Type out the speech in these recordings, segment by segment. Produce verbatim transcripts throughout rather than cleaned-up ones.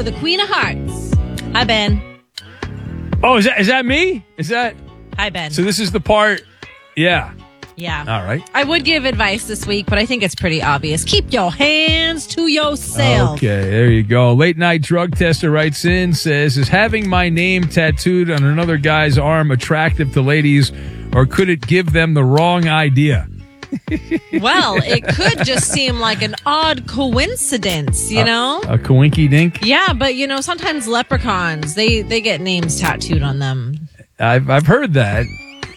the Queen of Hearts. Hi, Ben. Oh, is that is that me? Is that? Hi, Ben. So this is the part. Yeah. Yeah. All right. I would give advice this week, but I think it's pretty obvious. Keep your hands to yourself. Okay, there you go. Late night drug tester writes in, says, is having my name tattooed on another guy's arm attractive to ladies, or could it give them the wrong idea? Well, it could just seem like an odd coincidence, you uh, know? A coinky dink? Yeah, but you know, sometimes leprechauns, they, they get names tattooed on them. I've I've heard that.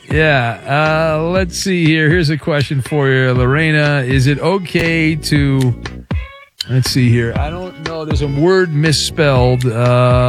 Yeah. Uh, let's see here. Here's a question for you, Lorena. Is it okay to... Let's see here. I don't know. There's a word misspelled. Uh,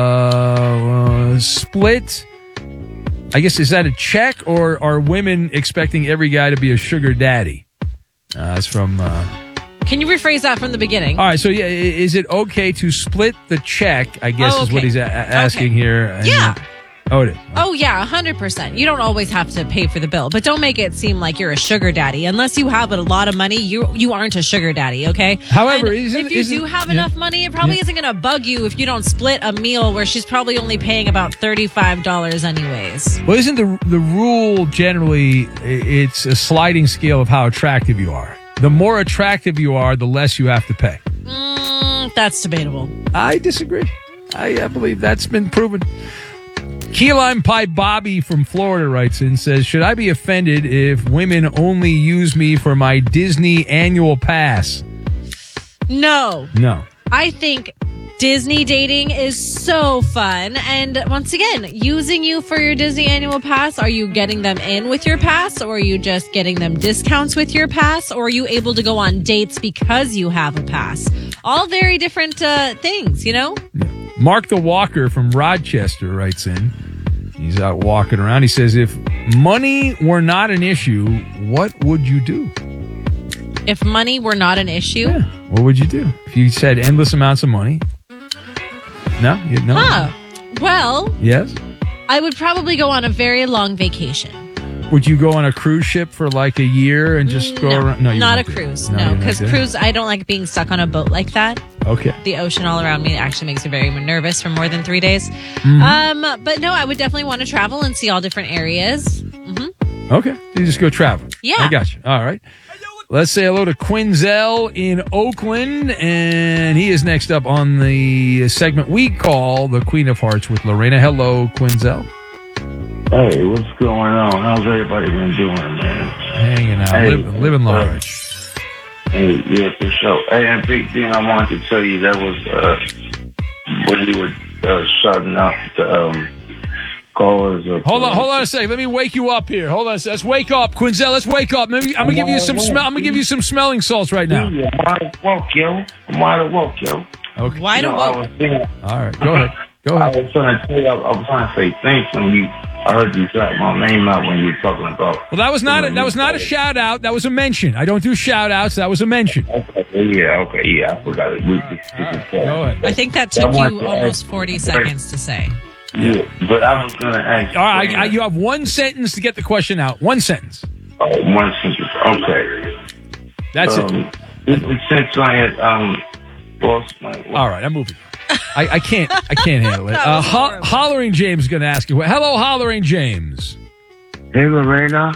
uh, split. I guess, is that a check, or are women expecting every guy to be a sugar daddy? Uh, it's from... Uh, Can you rephrase that from the beginning? all right. So, yeah, i- is it okay to split the check, I guess Oh, is what okay. he's a- a- asking Okay. here. And, Yeah. Oh, it is. Oh, yeah, one hundred percent. You don't always have to pay for the bill, but don't make it seem like you're a sugar daddy. Unless you have a lot of money, you you aren't a sugar daddy, okay? However, And isn't- if you isn't- do have yeah. enough money, it probably Yeah. isn't going to bug you if you don't split a meal where she's probably only paying about thirty-five dollars anyways. Well, isn't the the rule generally, i- it's a sliding scale of how attractive you are? The more attractive you are, the less you have to pay. Mm, that's debatable. I disagree. I, I believe that's been proven. Key Lime Pie Bobby from Florida writes in, says, should I be offended if women only use me for my Disney annual pass? No. No. I think Disney dating is so fun. And once again, using you for your Disney annual pass, are you getting them in with your pass, or are you just getting them discounts with your pass, or are you able to go on dates because you have a pass? All very different uh, things, you know? Mark the Walker from Rochester writes in. He's out walking around. He says, if money were not an issue, what would you do? If money were not an issue? Yeah. What would you do? If you said endless amounts of money? No? You, no? Huh. Well, Yes? I would probably go on a very long vacation. Would you go on a cruise ship for like a year and just go no, around? No, you not a wouldn't do cruise. that. No, you're not because doing cruise, I don't like being stuck on a boat like that. it. Okay. The ocean all around me actually makes me very nervous for more than three days. Mm-hmm. Um, but no, I would definitely want to travel and see all different areas. hmm Okay. You just go travel. Yeah. I got you. All right. Let's say hello to Quinzel in Oakland, and he is next up on the segment we call the Queen of Hearts with Lorena. Hello, Quinzel. Hey, what's going on? How's everybody been doing, man? Hanging out, Hey, living, living uh, large. Hey, yeah, for sure. Hey, and big thing I wanted to tell you, that was uh, when you were uh, shouting out the um, callers. Of, Hold on, hold on a second. Let me wake you up here. Hold on. a sec. Let's wake up, Quinzel. Let's wake up. Maybe I'm gonna give you some smell. I'm gonna give you some smelling salts right now. Yeah, I'm wide awoke, yo. I'm wide awoke, yo. Okay. Why You do know, I was thinking, All right. Go ahead. Go I ahead. was trying to tell you, I was trying to say thanks when you. I heard you shout my name out when you were talking about. Well, that was not a, that was not a shout out. That was a mention. I don't do shout outs. That was a mention. Okay, yeah, okay, yeah, I forgot it. We, we, we, All right, go ahead. I think that I took want you to almost ask- forty seconds to say. Yeah, but I was going to ask. All right. I, I, you have one sentence to get the question out. One sentence. Oh, one sentence. Okay. That's um, it. it. Since I had um, lost my. All right. I'm moving. I, I can't. I can't handle it. That Uh, was Ho- horrible. Hollering James is going to ask you. Hello, Hollering James. Hey, Lorena.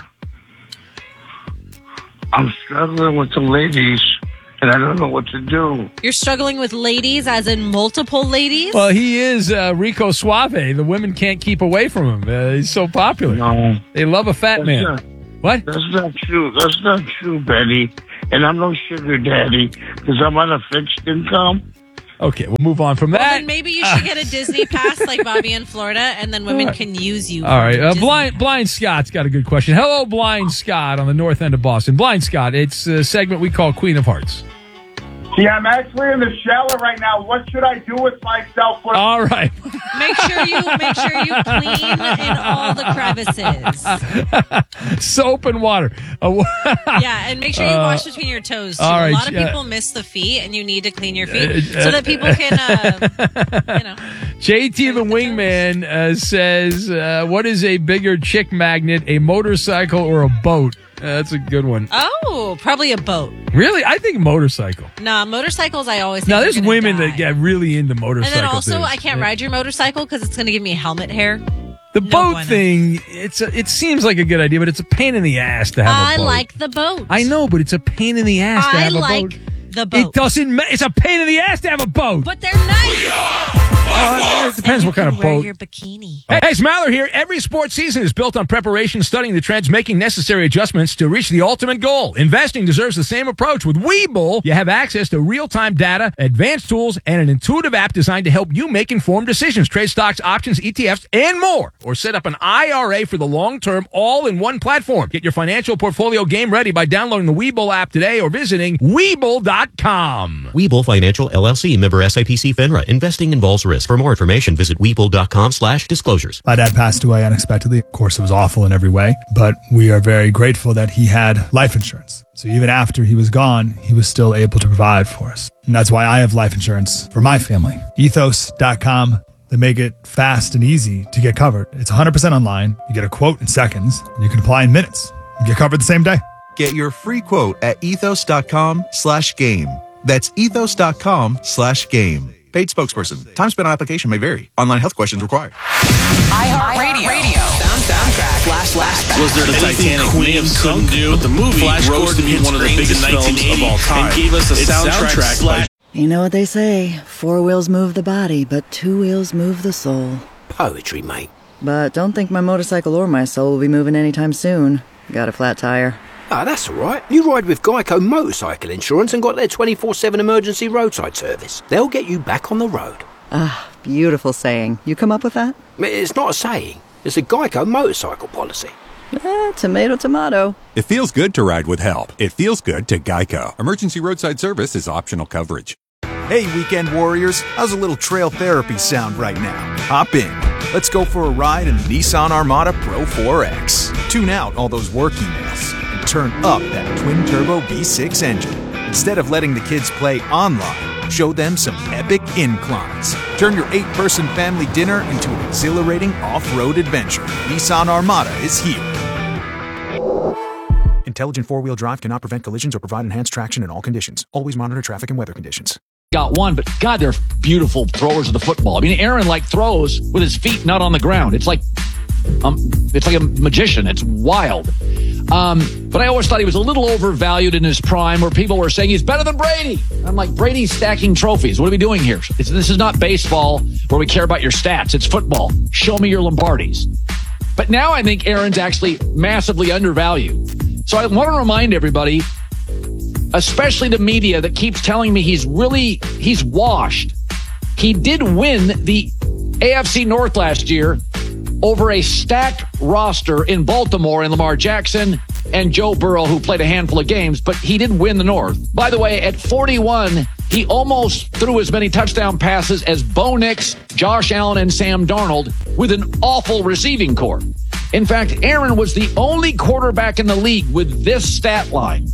I'm struggling with the ladies, and I don't know what to do. You're struggling with ladies, as in multiple ladies? Well, he is uh, Rico Suave. The women can't keep away from him. Uh, he's so popular. No, They love a fat that's man. not, What? that's not true. That's not true, Betty. And I'm no sugar daddy because I'm on a fixed income. Okay, we'll move on from Well, that. then maybe you should get a Disney pass like Bobby in Florida, and then women can use you. All right, for uh, Disney Blind pass. Blind Scott's got a good question. Hello, Blind Scott on the north end of Boston. Blind Scott, it's a segment we call Queen of Hearts. See, I'm actually in the shower right now. What should I do with myself? What- All right. Make sure you make sure you clean in all the crevices. Soap and water. Uh, Yeah, and make sure you wash between your toes too. all right, A lot of yeah. people miss the feet, and you need to clean your feet Uh, so that people can, uh, you know. J T the Wingman uh, says, uh, what is a bigger chick magnet, a motorcycle or a boat? That's a good one. Oh, probably a boat. Really? I think motorcycle. Nah, motorcycles I always think Now, are there's gonna women die. that get really into And motorcycles. then also, I can't ride your motorcycle because it's going to give me helmet hair. The No boat bueno. thing, it's a, it seems like a good idea, but it's a pain in the ass to have I a boat. like the boat. I know, but it's a pain in the ass to I have a like boat. the boat. It doesn't matter. It's a pain in the ass to have a boat. But they're nice. Uh, it depends And what you kind can of wear boat. your bikini. Hey, hey, Smiler here. Every sports season is built on preparation, studying the trends, making necessary adjustments to reach the ultimate goal. Investing deserves the same approach. With Webull, you have access to real-time data, advanced tools, and an intuitive app designed to help you make informed decisions, trade stocks, options, E T Fs, and more. Or set up an I R A for the long term, all in one platform. Get your financial portfolio game ready by downloading the Webull app today or visiting Webull dot com. Webull Financial, L L C, member S I P C FINRA. Investing involves risk. For more information, visit Webull dot com slash disclosures. My dad passed away unexpectedly. Of course, it was awful in every way, but we are very grateful that he had life insurance. So even after he was gone, he was still able to provide for us. And that's why I have life insurance for my family. Ethos dot com. They make it fast and easy to get covered. It's one hundred percent online. You get a quote in seconds, and you can apply in minutes. You get covered the same day. Get your free quote at ethos dot com slash game. That's ethos dot com slash game. Paid spokesperson. Time spent on application may vary. Online health questions required. iHeartRadio. Radio. Sound soundtrack. Flash, flash. Was there the Titanic Queen couldn't do? But the movie Flash rose to be one of the biggest films of all time and gave us a its soundtrack. soundtrack You know what they say, four wheels move the body, but two wheels move the soul. Poetry, mate. But don't think my motorcycle or my soul will be moving anytime soon. Got a flat tire. Ah, that's all right. You ride with Geico Motorcycle Insurance and got their twenty-four seven emergency roadside service. They'll get you back on the road. Ah, beautiful saying. You come up with that? It's not a saying. It's a Geico motorcycle policy. Eh, tomato, tomato. It feels good to ride with help. It feels good to Geico. Emergency roadside service is optional coverage. Hey, weekend warriors. How's a little trail therapy sound right now? Hop in. Let's go for a ride in the Nissan Armada Pro four X. Tune out all those work emails and turn up that twin-turbo V six engine. Instead of letting the kids play online, show them some epic inclines. Turn your eight-person family dinner into an exhilarating off-road adventure. Nissan Armada is here. Intelligent four-wheel drive cannot prevent collisions or provide enhanced traction in all conditions. Always monitor traffic and weather conditions. Got one, but God, they're beautiful throwers of the football. I mean, Aaron like throws with his feet not on the ground. It's like, um, it's like a magician. It's wild. Um, but I always thought he was a little overvalued in his prime, where people were saying he's better than Brady. I'm like, Brady's stacking trophies. What are we doing here? It's, this is not baseball where we care about your stats. It's football. Show me your Lombardis. But now I think Aaron's actually massively undervalued. So I want to remind everybody, especially the media that keeps telling me he's really, he's washed. He did win the A F C North last year over a stacked roster in Baltimore and Lamar Jackson and Joe Burrow, who played a handful of games, but he did win the North. By the way, at forty-one, he almost threw as many touchdown passes as Bo Nix, Josh Allen, and Sam Darnold with an awful receiving corps. In fact, Aaron was the only quarterback in the league with this stat line.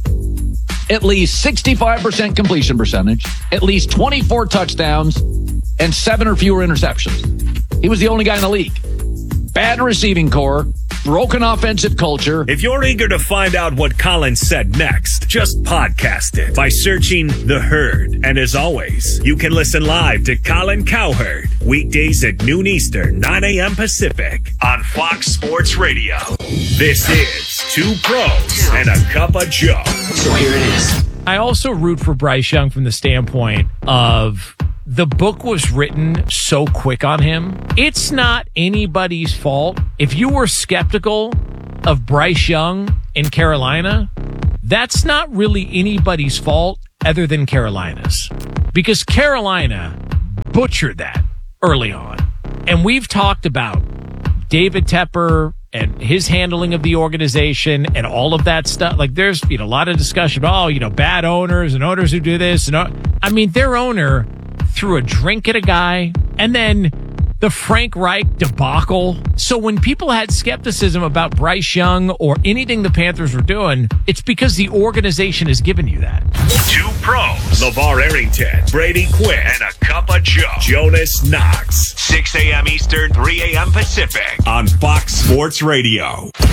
At least sixty-five percent completion percentage, at least twenty-four touchdowns, and seven or fewer interceptions. He was the only guy in the league. Bad receiving core, broken offensive culture. If you're eager to find out what Colin said next, just podcast it by searching The Herd. And as always, you can listen live to Colin Cowherd weekdays at noon Eastern, nine a.m. Pacific on Fox Sports Radio. This is Two Pros and a Cup of Joe. So here it is. I also root for Bryce Young from the standpoint of the book was written so quick on him. It's not anybody's fault. If you were skeptical of Bryce Young in Carolina, that's not really anybody's fault other than Carolina's. Because Carolina butchered that early on. And we've talked about David Tepper and his handling of the organization and all of that stuff. Like, there's, you know, a lot of discussion about, oh, you know, bad owners and owners who do this. And I mean, their owner threw a drink at a guy, and then the Frank Reich debacle. So when people had skepticism about Bryce Young or anything the Panthers were doing, it's because the organization has given you that. Two Pros, LeVar Arrington, Brady Quinn, and a Cup of Joe, Jonas Knox. six a.m. Eastern, three a.m. Pacific on Fox Sports Radio.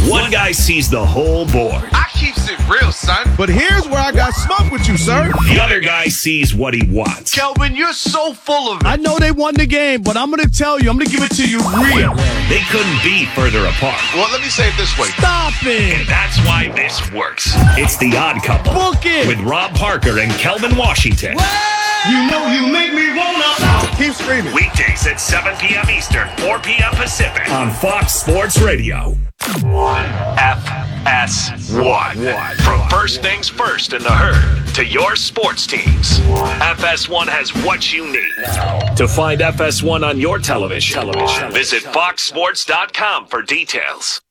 One guy sees the whole board. I keeps it real, son. But here's where I got smoke with you, sir. The other guy sees what he wants. Kelvin, you're so full of it. I know they won the game, but I'm going to tell you, I'm going to give it to you real. They couldn't be further apart. Well, let me say it this way. Stop it. And that's why this works. It's The Odd Couple. Book it. With Rob Parker and Kelvin Washington. You know you make me wanna. Keep screaming. Weekdays at seven p.m. Eastern, four p.m. Pacific on Fox Sports Radio. F S one. From first things first in the herd to your sports teams, F S one has what you need. To find F S one on your television, television. visit fox sports dot com for details.